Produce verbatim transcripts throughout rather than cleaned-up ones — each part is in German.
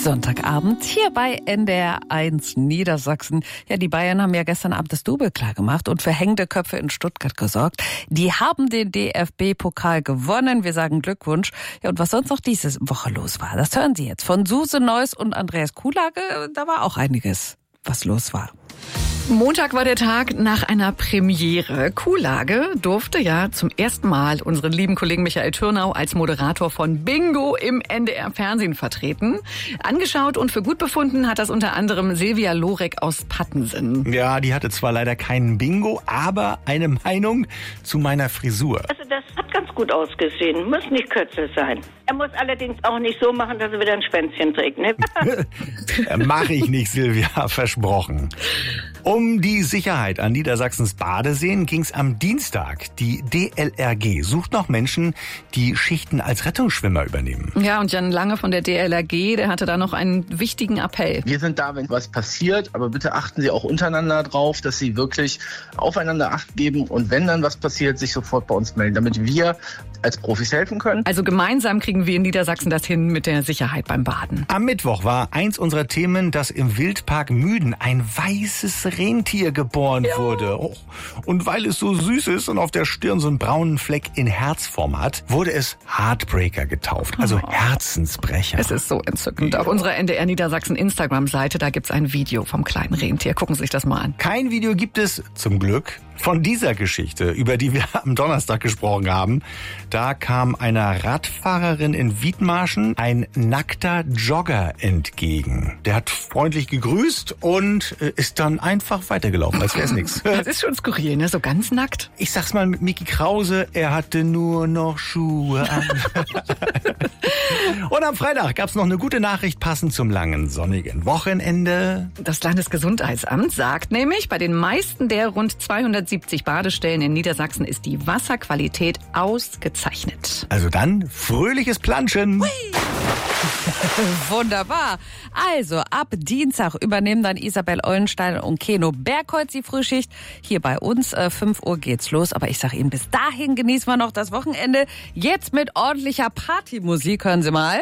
Sonntagabend hier bei N D R eins Niedersachsen. Ja, die Bayern haben ja gestern Abend das Double klar gemacht und für hängende Köpfe in Stuttgart gesorgt. Die haben den D F B-Pokal gewonnen. Wir sagen Glückwunsch. Ja, und was sonst noch diese Woche los war, das hören Sie jetzt von Suse Neuss und Andreas Kuhlage. Da war auch einiges, was los war. Montag war der Tag nach einer Premiere. Kuhlage durfte ja zum ersten Mal unseren lieben Kollegen Michael Türnau als Moderator von Bingo im N D R-Fernsehen vertreten. Angeschaut und für gut befunden hat das unter anderem Silvia Lorek aus Pattensen. Ja, die hatte zwar leider keinen Bingo, aber eine Meinung zu meiner Frisur. Also das hat ganz gut ausgesehen, muss nicht kürzer sein. Er muss allerdings auch nicht so machen, dass er wieder ein Schwänzchen trägt, ne? Mach ich nicht, Silvia, versprochen. Um die Sicherheit an Niedersachsens Badeseen ging's am Dienstag. Die D L R G sucht noch Menschen, die Schichten als Rettungsschwimmer übernehmen. Ja, und Jan Lange von der D L R G, der hatte da noch einen wichtigen Appell. Wir sind da, wenn was passiert, aber bitte achten Sie auch untereinander drauf, dass Sie wirklich aufeinander Acht geben und wenn dann was passiert, sich sofort bei uns melden, damit wir als Profis helfen können. Also gemeinsam kriegen wir in Niedersachsen das hin mit der Sicherheit beim Baden. Am Mittwoch war eins unserer Themen, dass im Wildpark Müden ein weißes Rentier geboren ja. wurde. Oh. Und weil es so süß ist und auf der Stirn so einen braunen Fleck in Herzform hat, wurde es Heartbreaker getauft, also oh. Herzensbrecher. Es ist so entzückend. Ja. Auf unserer N D R Niedersachsen Instagram-Seite, da gibt's ein Video vom kleinen Rentier. Gucken Sie sich das mal an. Kein Video gibt es, zum Glück, von dieser Geschichte, über die wir am Donnerstag gesprochen haben. Da kam einer Radfahrerin in Wiedmarschen ein nackter Jogger entgegen. Der hat freundlich gegrüßt und äh, ist dann einfach weitergelaufen, als wäre es nichts. Das ist schon skurril, ne? So ganz nackt. Ich sag's mal mit Micky Krause, er hatte nur noch Schuhe an. Und am Freitag gab's noch eine gute Nachricht passend zum langen sonnigen Wochenende. Das Landesgesundheitsamt sagt nämlich, bei den meisten der rund zweihundertsiebzig Badestellen in Niedersachsen ist die Wasserqualität ausgezeichnet. Also dann fröhliches Planschen. Hui. Wunderbar. Also ab Dienstag übernehmen dann Isabel Eulenstein und Keno Bergholz die Frühschicht. Hier bei uns, äh, fünf Uhr geht's los. Aber ich sag Ihnen, bis dahin genießen wir noch das Wochenende. Jetzt mit ordentlicher Partymusik. Hören Sie mal.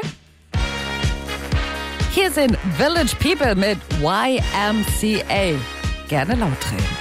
Hier sind Village People mit Y M C A. Gerne laut drehen.